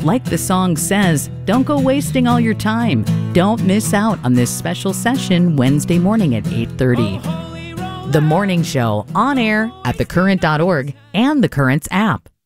Like the song says, don't go wasting all your time. Don't miss out on this special session Wednesday morning at 8:30. The Morning Show, on air at thecurrent.org and the Currents app.